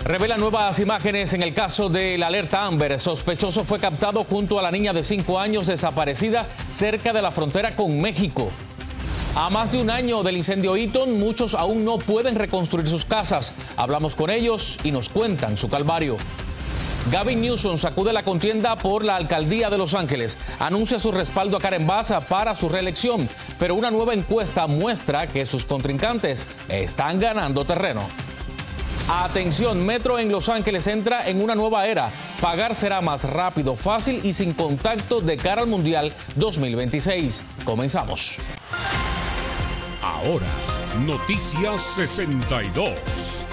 Revela nuevas imágenes en el caso de la alerta Amber. El sospechoso fue captado junto a la niña de 5 años desaparecida cerca de la frontera con México. A más de un año del incendio Eaton, muchos aún no pueden reconstruir sus casas. Hablamos con ellos y nos cuentan su calvario. Gavin Newsom sacude la contienda por la alcaldía de Los Ángeles. Anuncia su respaldo a Karen Bass para su reelección, pero una nueva encuesta muestra que sus contrincantes están ganando terreno. Atención, Metro en Los Ángeles entra en una nueva era. Pagar será más rápido, fácil y sin contacto de cara al Mundial 2026. Comenzamos. Ahora, Noticias 62.